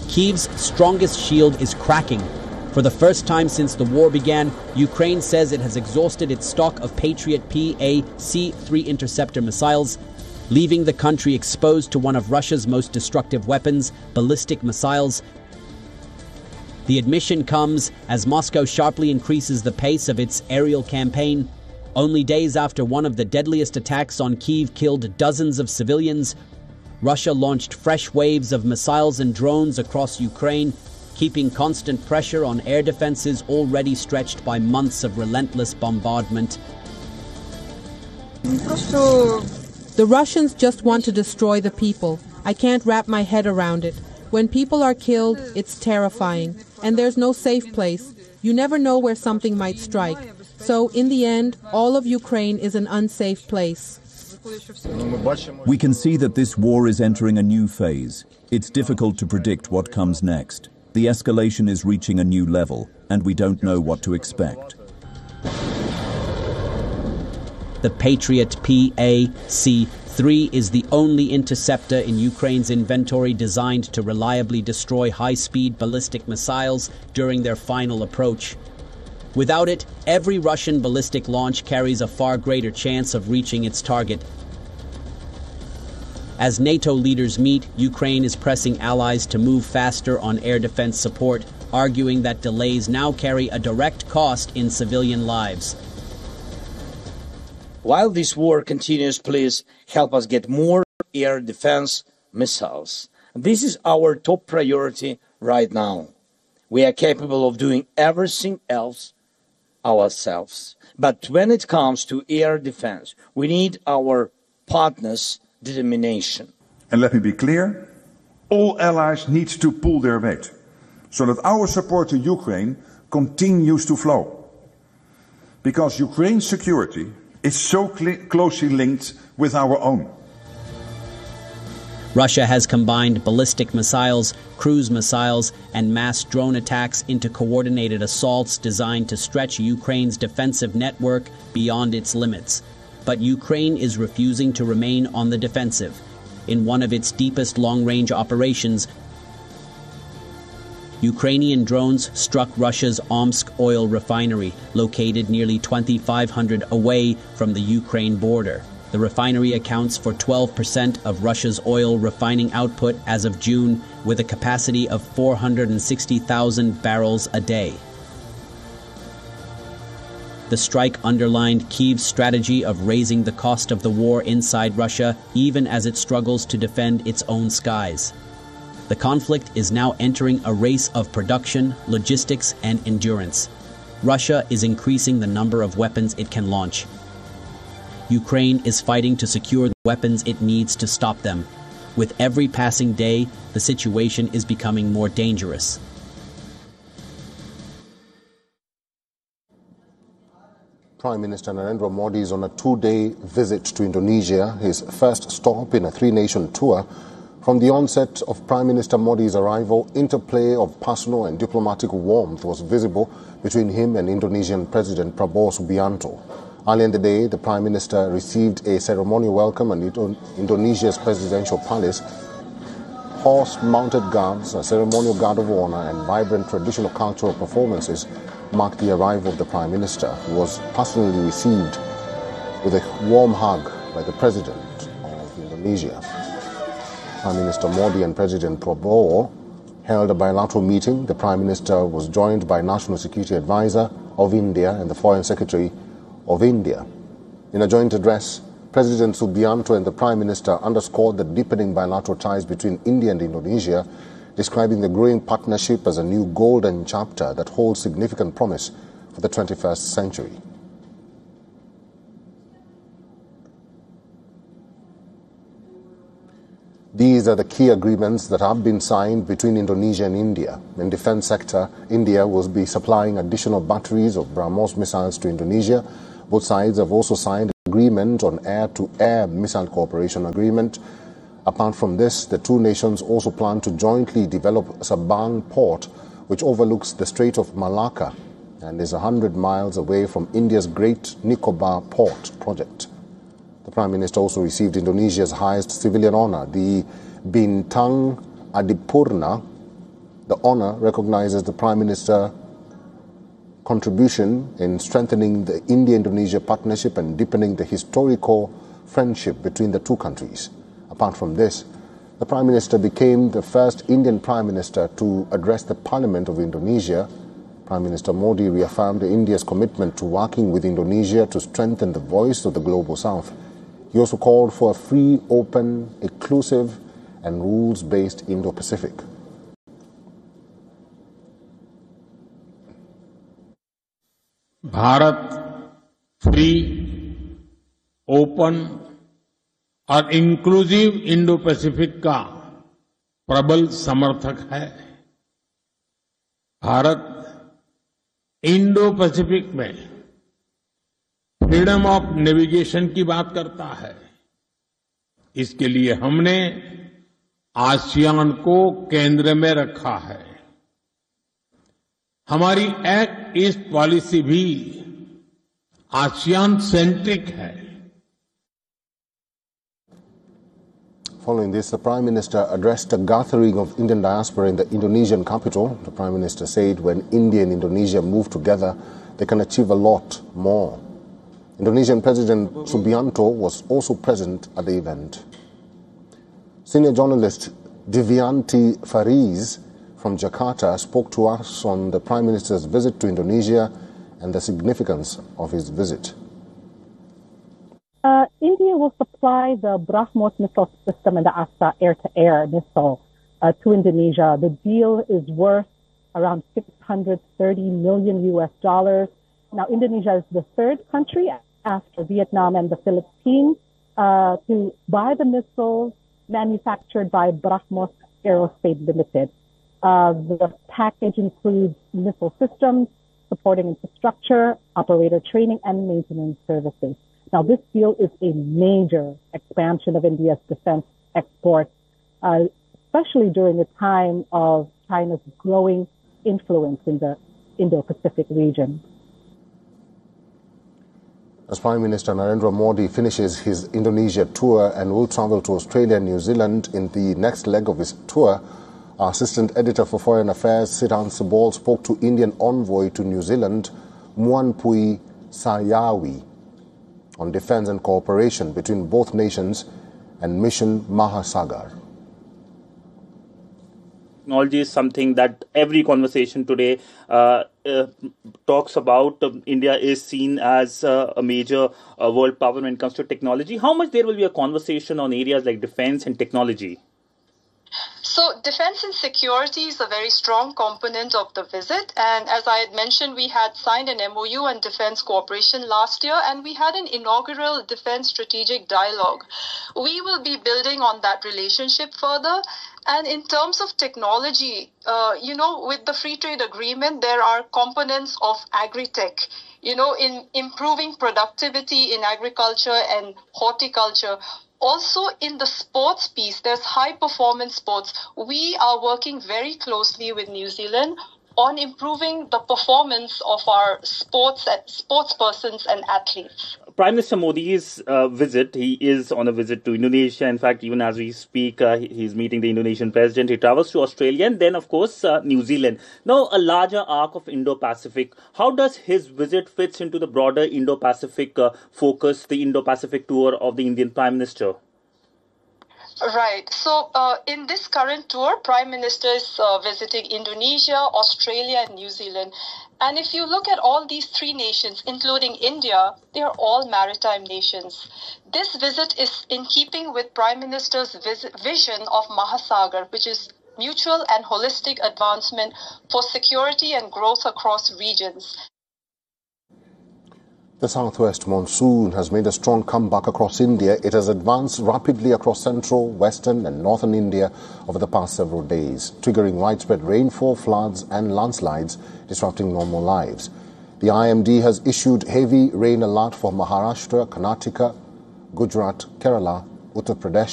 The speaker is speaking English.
Kyiv's strongest shield is cracking. For the first time since the war began, Ukraine says it has exhausted its stock of Patriot PAC-3 interceptor missiles, leaving the country exposed to one of Russia's most destructive weapons, ballistic missiles. The admission comes as Moscow sharply increases the pace of its aerial campaign. Only days after one of the deadliest attacks on Kyiv killed dozens of civilians, Russia launched fresh waves of missiles and drones across Ukraine, keeping constant pressure on air defenses already stretched by months of relentless bombardment. The Russians just want to destroy the people. I can't wrap my head around it. When people are killed, it's terrifying. And there's no safe place. You never know where something might strike. So, in the end, all of Ukraine is an unsafe place. We can see that this war is entering a new phase. It's difficult to predict what comes next. The escalation is reaching a new level, and we don't know what to expect. The Patriot PAC-3 is the only interceptor in Ukraine's inventory designed to reliably destroy high-speed ballistic missiles during their final approach. Without it, every Russian ballistic launch carries a far greater chance of reaching its target. As NATO leaders meet, Ukraine is pressing allies to move faster on air defense support, arguing that delays now carry a direct cost in civilian lives. While this war continues, please help us get more air defense missiles. This is our top priority right now. We are capable of doing everything else ourselves. But when it comes to air defense, we need our partners' determination. And let me be clear, all allies need to pull their weight, so that our support to Ukraine continues to flow. Because Ukraine's security is so closely linked with our own. Russia has combined ballistic missiles, cruise missiles, and mass drone attacks into coordinated assaults designed to stretch Ukraine's defensive network beyond its limits. But Ukraine is refusing to remain on the defensive. In one of its deepest long-range operations, Ukrainian drones struck Russia's Omsk oil refinery, located nearly 2,500 away from the Ukraine border. The refinery accounts for 12% of Russia's oil refining output as of June, with a capacity of 460,000 barrels a day. The strike underlined Kyiv's strategy of raising the cost of the war inside Russia, even as it struggles to defend its own skies. The conflict is now entering a race of production, logistics, and endurance. Russia is increasing the number of weapons it can launch. Ukraine is fighting to secure the weapons it needs to stop them. With every passing day, the situation is becoming more dangerous. Prime Minister Narendra Modi is on a two-day visit to Indonesia, his first stop in a three-nation tour. From the onset of Prime Minister Modi's arrival, interplay of personal and diplomatic warmth was visible between him and Indonesian President Prabowo Subianto. Earlier in the day, the Prime Minister received a ceremonial welcome at Indonesia's presidential palace. Horse-mounted guards, a ceremonial guard of honor, and vibrant traditional cultural performances marked the arrival of the Prime Minister, who was personally received with a warm hug by the President of Indonesia. Prime Minister Modi and President Prabowo held a bilateral meeting. The Prime Minister was joined by National Security Advisor of India and the Foreign Secretary of India. In a joint address, President Subianto and the Prime Minister underscored the deepening bilateral ties between India and Indonesia, describing the growing partnership as a new golden chapter that holds significant promise for the 21st century. These are the key agreements that have been signed between Indonesia and India. In the defense sector, India will be supplying additional batteries of BrahMos missiles to Indonesia. Both sides have also signed an agreement on air-to-air missile cooperation agreement. Apart from this, the two nations also plan to jointly develop Sabang Port, which overlooks the Strait of Malacca and is 100 miles away from India's Great Nicobar Port project. The Prime Minister also received Indonesia's highest civilian honor, the Bintang Adipurna, The honor recognizes the Prime Minister's contribution in strengthening the India-Indonesia partnership and deepening the historical friendship between the two countries. Apart from this, the Prime Minister became the first Indian Prime Minister to address the Parliament of Indonesia. Prime Minister Modi reaffirmed India's commitment to working with Indonesia to strengthen the voice of the Global South. He also called for a free, open, inclusive and rules-based Indo-Pacific. Bharat free, open और inclusive Indo Pacific का प्रबल समर्थक है। Bharat Indo Pacific में freedom of navigation की बात करता है। इसके लिए हमने आसियान को केंद्र में रखा है। हमारी एक्ट ईस्ट पॉलिसी भी आसियान सेंट्रिक है। Following this, the Prime Minister addressed a gathering of Indian diaspora in the Indonesian capital. The Prime Minister said when India and Indonesia move together, they can achieve a lot more. Indonesian President Subianto was also present at the event. Senior journalist Divyanti Fariz from Jakarta spoke to us on the Prime Minister's visit to Indonesia and the significance of his visit. India will supply the BrahMos missile system and the Astra air-to-air missile to Indonesia. The deal is worth around $630 million US. Now, Indonesia is the third country after Vietnam and the Philippines to buy the missiles manufactured by BrahMos Aerospace Limited. The package includes missile systems, supporting infrastructure, operator training, and maintenance services. Now, this deal is a major expansion of India's defense exports, especially during a time of China's growing influence in the Indo-Pacific region. As Prime Minister Narendra Modi finishes his Indonesia tour and will travel to Australia and New Zealand in the next leg of his tour, our Assistant Editor for Foreign Affairs, Siddhant Subal, spoke to Indian envoy to New Zealand, Muanpui Sayawi, on defense and cooperation between both nations and Mission Mahasagar. Technology is something that every conversation today talks about. India is seen as a major world power when it comes to technology. How much there will be a conversation on areas like defense and technology? So defense and security is a very strong component of the visit. And as I had mentioned, we had signed an MOU on defense cooperation last year, and we had an inaugural defense strategic dialogue. We will be building on that relationship further. And in terms of technology, with the free trade agreement, there are components of agri-tech, in improving productivity in agriculture and horticulture. Also, in the sports piece, there's high-performance sports. We are working very closely with New Zealand on improving the performance of our sports persons and athletes. Prime Minister Modi's visit, he is on a visit to Indonesia. In fact, even as we speak, he's meeting the Indonesian president. He travels to Australia and then, of course, New Zealand. Now, a larger arc of Indo-Pacific. How does his visit fits into the broader Indo-Pacific focus, the Indo-Pacific tour of the Indian Prime Minister? Right. So in this current tour, Prime Minister is visiting Indonesia, Australia, and New Zealand. And if you look at all these three nations, including India, they are all maritime nations. This visit is in keeping with Prime Minister's vision of Mahasagar, which is mutual and holistic advancement for security and growth across regions. The southwest monsoon has made a strong comeback across India. It has advanced rapidly across central, western and northern India over the past several days, triggering widespread rainfall, floods and landslides, disrupting normal lives. The IMD has issued heavy rain alert for Maharashtra, Karnataka, Gujarat, Kerala, Uttar Pradesh,